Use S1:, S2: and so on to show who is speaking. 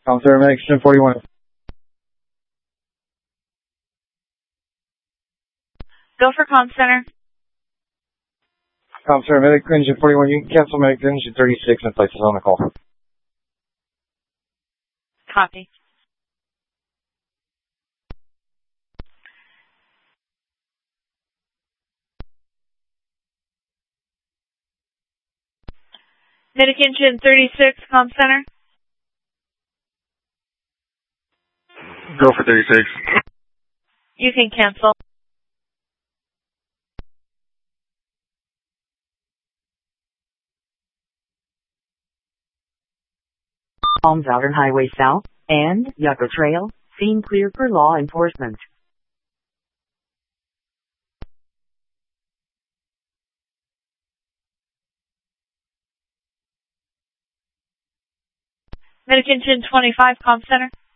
S1: Center Medic Engine 41.
S2: Go for Comm Center.
S1: Center Medic Engine 41, you can cancel Medic Engine 36 and place us on the call.
S2: Copy. Medic Engine 36, Comm Center.
S3: Go for 36.
S2: You can cancel.
S4: On Southern Highway South and Yucca Trail, scene clear for law enforcement.
S2: Medic Engine 25, Comm Center.